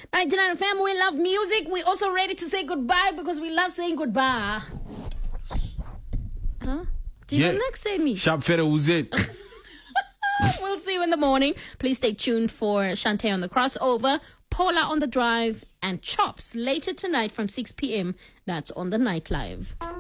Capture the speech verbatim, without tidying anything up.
ninety-nine F M, we love music. We're also ready to say goodbye because we love saying goodbye. Huh? Do you Yeah. know next say me? Sharp Feder, who's it? We'll see you in the morning. Please stay tuned for Shantae on the crossover, Paula on the drive, and Chops later tonight from six p.m. That's on the Night Live.